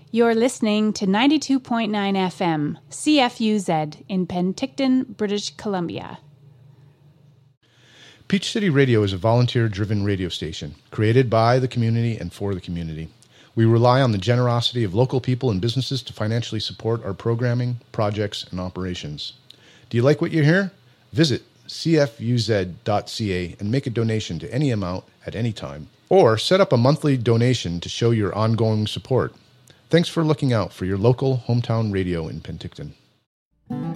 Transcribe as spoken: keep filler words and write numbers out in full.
You're listening to ninety-two point nine F M, C F U Z, in Penticton, British Columbia. Peach City Radio is a volunteer-driven radio station, created by the community and for the community. We rely on the generosity of local people and businesses to financially support our programming, projects, and operations. Do you like what you hear? Visit c f u z dot c a and make a donation to any amount at any time. Or set up a monthly donation to show your ongoing support. Thanks for looking out for your local hometown radio in Penticton.